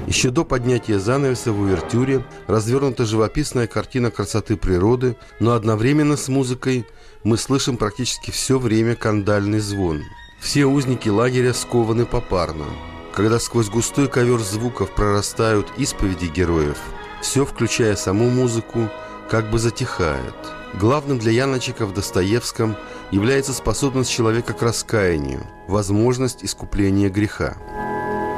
Еще до поднятия занавеса в увертюре развернута живописная картина красоты природы, но одновременно с музыкой мы слышим практически все время кандальный звон. Все узники лагеря скованы попарно. Когда сквозь густой ковер звуков прорастают исповеди героев, все, включая саму музыку, как бы затихает. Главным для Яночека в Достоевском является способность человека к раскаянию, возможность искупления греха.